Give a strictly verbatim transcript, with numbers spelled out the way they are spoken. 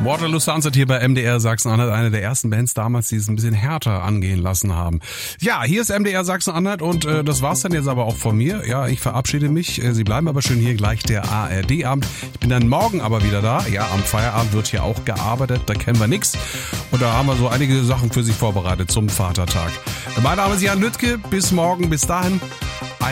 Waterloo Sunset hier bei M D R Sachsen-Anhalt, eine der ersten Bands damals, die es ein bisschen härter angehen lassen haben. Ja, hier ist M D R Sachsen-Anhalt und äh, das war's dann jetzt aber auch von mir. Ja, ich verabschiede mich. Äh, Sie bleiben aber schön hier, gleich der A R D-Abend. Ich bin dann morgen aber wieder da. Ja, am Feierabend wird hier auch gearbeitet, da kennen wir nix. Und da haben wir so einige Sachen für Sie vorbereitet zum Vatertag. Mein Name ist Jan Lüttke. Bis morgen, bis dahin.